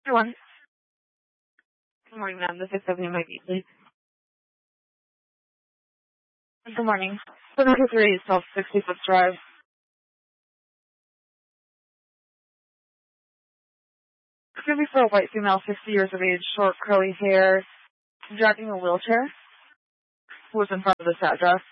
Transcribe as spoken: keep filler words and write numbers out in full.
Everyone. Good morning, ma'am. This is Stephanie Beasley. Good morning. seven two three South sixty-fifth Drive. It's going to be for a white female, fifty years of age, short, curly hair, driving a wheelchair. Who was in front of this address?